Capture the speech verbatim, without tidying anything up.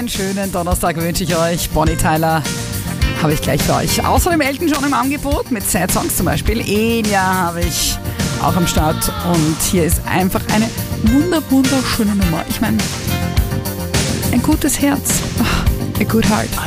einen schönen Donnerstag wünsche ich euch. Bonnie Tyler habe ich gleich für euch. Außerdem Elton John im Angebot mit Sad Songs zum Beispiel. Enya habe ich auch am Start. Und hier ist einfach eine wunder, wunderschöne Nummer. Ich meine, ein gutes Herz. A good heart.